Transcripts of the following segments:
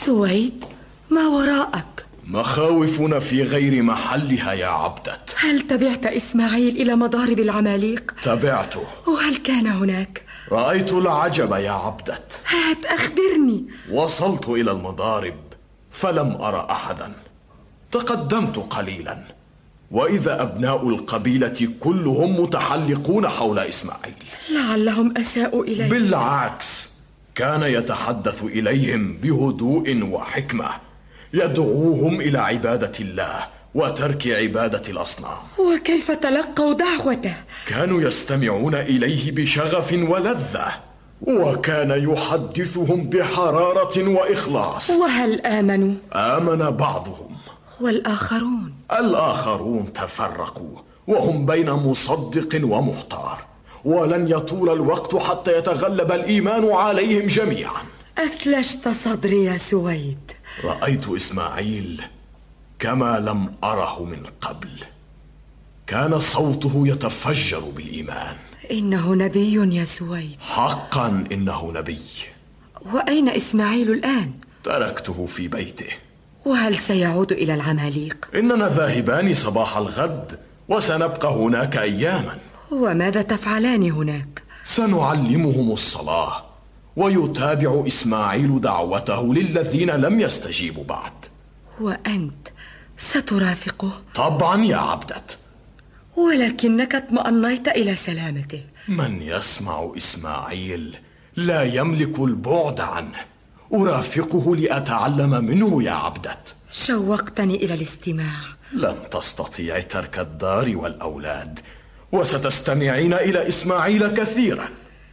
سويد، ما وراءك؟ مخاوفنا في غير محلها يا عبدة. هل تبعت إسماعيل إلى مضارب العماليق؟ تبعته. وهل كان هناك؟ رأيت العجب يا عبدة. هات أخبرني. وصلت إلى المضارب فلم أرى أحدا. تقدمت قليلا وإذا أبناء القبيلة كلهم متحلقون حول إسماعيل. لعلهم أساءوا إليه. بالعكس، كان يتحدث إليهم بهدوء وحكمة، يدعوهم إلى عبادة الله وترك عبادة الأصنام. وكيف تلقوا دعوته؟ كانوا يستمعون إليه بشغف ولذة، وكان يحدثهم بحرارة وإخلاص. وهل آمنوا؟ آمن بعضهم. والآخرون؟ الآخرون تفرقوا وهم بين مصدق ومحتار، ولن يطول الوقت حتى يتغلب الإيمان عليهم جميعا. أثلجت صدري يا سويد. رأيت إسماعيل كما لم أره من قبل. كان صوته يتفجر بالإيمان. إنه نبي يا سويد. حقا إنه نبي. وأين إسماعيل الآن؟ تركته في بيته. وهل سيعود إلى العماليق؟ إننا ذاهبان صباح الغد وسنبقى هناك أياما. وماذا تفعلان هناك؟ سنعلمهم الصلاة، ويتابع إسماعيل دعوته للذين لم يستجيبوا بعد. وأنت سترافقه؟ طبعا يا عبدة. ولكنك اطمأنيت إلى سلامته. من يسمع إسماعيل لا يملك البعد عنه. أرافقه لأتعلم منه يا عبدة. شوقتني إلى الاستماع. لن تستطيعي ترك الدار والأولاد، وستستمعين إلى إسماعيل كثيرا.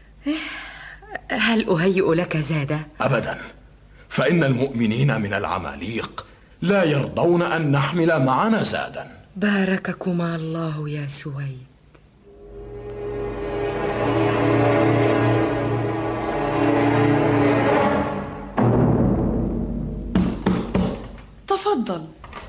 هل أهيئ لك زادة؟ أبدا، فإن المؤمنين من العماليق لا يرضون أن نحمل معنا زادا. بارككما الله يا سويد. تفضل.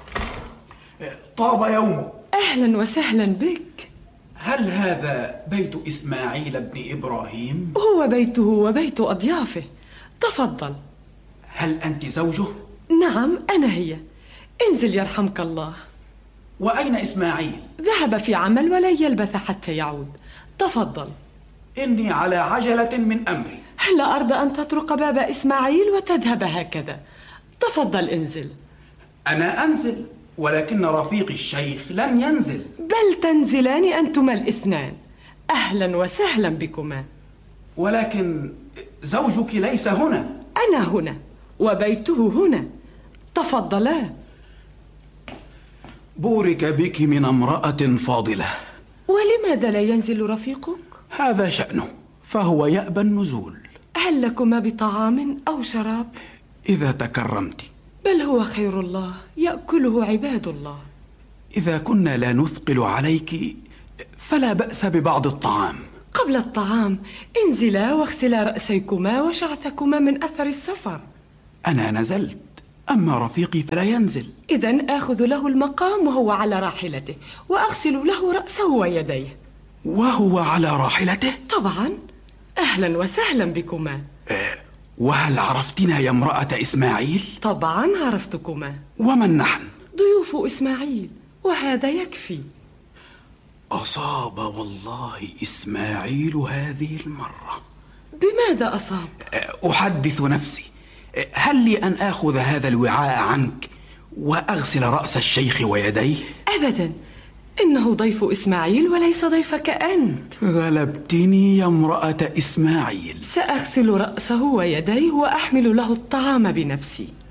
طاب يومك. أهلا وسهلا بك. هل هذا بيت إسماعيل بن إبراهيم؟ هو بيته وبيت أضيافه. تفضل. هل أنت زوجه؟ نعم، أنا هي. انزل يرحمك الله. وأين إسماعيل؟ ذهب في عمل ولن يلبث حتى يعود. تفضل. إني على عجلة من أمري. لا أرضى أن تطرق باب إسماعيل وتذهب هكذا. تفضل انزل. أنا أنزل، ولكن رفيقي الشيخ لن ينزل. بل تنزلان أنتما الاثنان. أهلا وسهلا بكما. ولكن زوجك ليس هنا. أنا هنا وبيته هنا. تفضلا. بورك بك من امرأة فاضلة. ولماذا لا ينزل رفيقك؟ هذا شأنه، فهو يأبى النزول. هل لكما بطعام أو شراب؟ إذا تكرمت. بل هو خير الله يأكله عباد الله. إذا كنا لا نثقل عليك فلا بأس ببعض الطعام. قبل الطعام انزلا واغسلا رأسيكما وشعثكما من أثر السفر. أنا نزلت، أما رفيقي فلا ينزل. إذن آخذ له المقام وهو على راحلته، وأغسل له رأسه ويديه. وهو على راحلته؟ طبعا. أهلا وسهلا بكما. وهل عرفتنا يا امرأة إسماعيل؟ طبعا عرفتكما. ومن نحن؟ ضيوف إسماعيل، وهذا يكفي. أصاب والله إسماعيل هذه المرة. بماذا أصاب؟ أحدث نفسي. هل لي أن آخذ هذا الوعاء عنك وأغسل رأس الشيخ ويديه؟ أبدا، إنه ضيف إسماعيل وليس ضيفك أنت. غلبتني يا امرأة إسماعيل. سأغسل رأسه ويديه وأحمل له الطعام بنفسي.